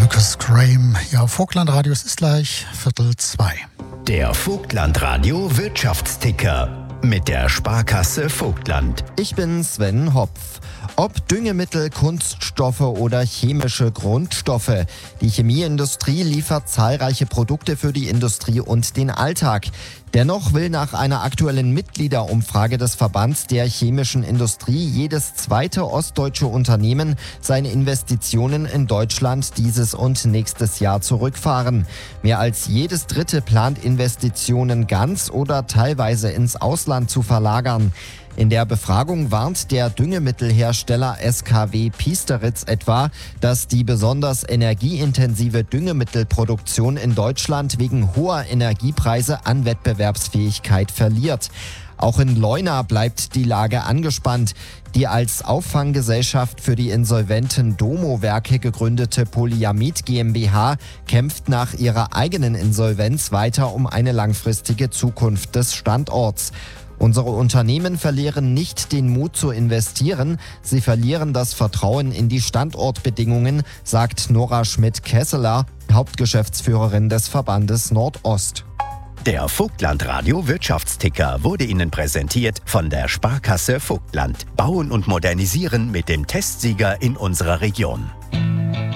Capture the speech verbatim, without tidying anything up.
Lucas Graham. Ja, Vogtlandradio, es ist gleich Viertel zwei. Der Vogtlandradio Wirtschaftsticker mit der Sparkasse Vogtland. Ich bin Sven Hopf. Ob Düngemittel, Kunststoffe oder chemische Grundstoffe. Die Chemieindustrie liefert zahlreiche Produkte für die Industrie und den Alltag. Dennoch will nach einer aktuellen Mitgliederumfrage des Verbands der chemischen Industrie jedes zweite ostdeutsche Unternehmen seine Investitionen in Deutschland dieses und nächstes Jahr zurückfahren. Mehr als jedes dritte plant Investitionen ganz oder teilweise ins Ausland zu verlagern. In der Befragung warnt der Düngemittelhersteller S K W Piesteritz etwa, dass die besonders energieintensive Düngemittelproduktion in Deutschland wegen hoher Energiepreise an Wettbewerbsfähigkeit verliert. Auch in Leuna bleibt die Lage angespannt. Die als Auffanggesellschaft für die insolventen Domo-Werke gegründete Polyamid GmbH kämpft nach ihrer eigenen Insolvenz weiter um eine langfristige Zukunft des Standorts. Unsere Unternehmen verlieren nicht den Mut zu investieren, sie verlieren das Vertrauen in die Standortbedingungen, sagt Nora Schmidt-Kesseler, Hauptgeschäftsführerin des Verbandes Nordost. Der Vogtlandradio Wirtschaftsticker wurde Ihnen präsentiert von der Sparkasse Vogtland. Bauen und modernisieren mit dem Testsieger in unserer Region.